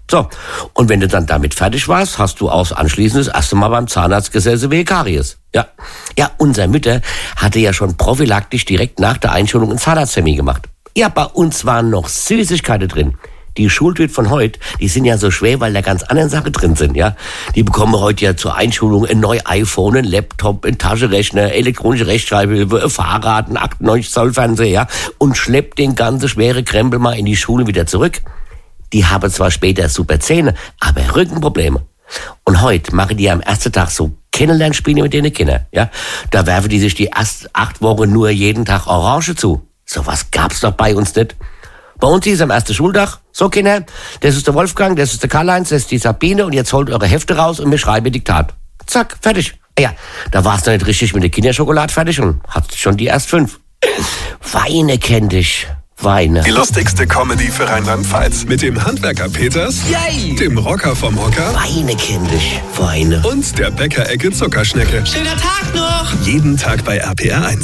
So, und wenn du dann damit fertig warst, hast du auch anschließend das erste Mal beim Zahnarzt gesessen wegen Karies. Ja, unser Mütter hatte ja schon prophylaktisch direkt nach der Einschulung einen Zahnarzttermin gemacht. Ja, bei uns waren noch Süßigkeiten drin. Die Schultüte von heute, die sind ja so schwer, weil da ganz andere Sachen drin sind, ja. Die bekommen heute ja zur Einschulung ein neues iPhone, ein Laptop, ein Taschenrechner, elektronische Rechtschreibhilfe, ein Fahrrad, ein 98 Zoll Fernseher, ja. Und schleppt den ganzen schwere Krempel mal in die Schule wieder zurück. Die haben zwar später super Zähne, aber Rückenprobleme. Und heute machen die am ersten Tag so Kennenlernspiele mit den Kindern, ja. Da werfen die sich die ersten 8 Wochen nur jeden Tag Orange zu. Sowas gab's doch bei uns nicht. Bei uns ist am ersten Schultag, so Kinder, das ist der Wolfgang, das ist der Karl-Heinz, das ist die Sabine und jetzt holt eure Hefte raus und wir schreiben Diktat. Zack, fertig. Ja, da war's noch nicht richtig mit der Kinderschokolade fertig und hat schon die erst 5. Weine kennt dich. Weine. Die lustigste Comedy für Rheinland-Pfalz. Mit dem Handwerker Peters, Yay! Dem Rocker vom Hocker Weine kennt dich. Weine. und der Bäckerecke Zuckerschnecke. Schöner Tag noch! Jeden Tag bei RPR 1.